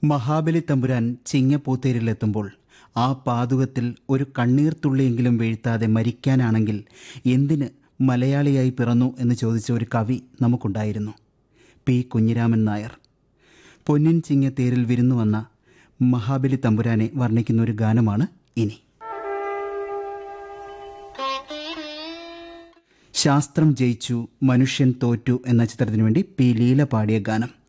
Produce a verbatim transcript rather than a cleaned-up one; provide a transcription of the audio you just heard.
മഹാബലി തമ്പുരാൻ ചിങ്ങപ്പൂത്തേരിലെത്തുമ്പോൾ ആ പാതുകത്തിൽ ഒരു കണ്ണീർത്തുള്ളിയെങ്കിലും വീഴ്ത്താതെ മരിക്കാനാണെങ്കിൽ എന്തിന് മലയാളിയായി പിറന്നു എന്ന് ചോദിച്ച ഒരു കവി നമുക്കുണ്ടായിരുന്നു, പി കുഞ്ഞിരാമൻ നായർ. പൊന്നിൻ ചിങ്ങത്തേരിൽ വിരുന്നു വന്ന മഹാബലി തമ്പുരാനെ വർണ്ണിക്കുന്ന ഒരു ഗാനമാണ് ഇനി. ശാസ്ത്രം ജയിച്ചു മനുഷ്യൻ തോറ്റു എന്ന ചിത്രത്തിനു വേണ്ടി പി ലീല പാടിയ ഗാനം.